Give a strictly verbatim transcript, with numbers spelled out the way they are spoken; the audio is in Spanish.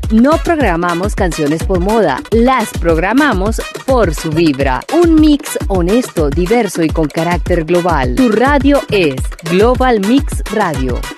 No programamos canciones por moda, las programamos por su vibra. Un mix honesto, diverso y con carácter global. Tu radio es Global Mix Radio.